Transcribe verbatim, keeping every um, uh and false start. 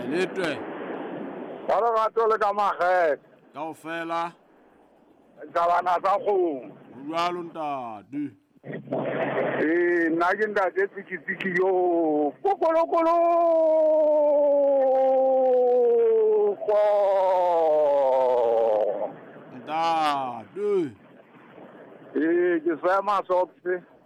letwe Ba re gato le ka magete. kaofela Ka bana tsa kgomo. ho jwalo ntate. Eh, nna ke ntate tsikitsiki yo. Kokolokolo. Ko. Ntate. Eh, ke sa ma sopse.